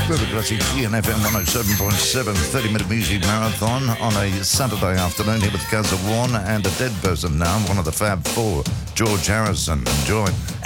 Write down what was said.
River Classic GNFM 107.7 30-minute music marathon on a Saturday afternoon here with Kaz Warren and a dead person now, one of the Fab Four, George Harrison. Enjoy.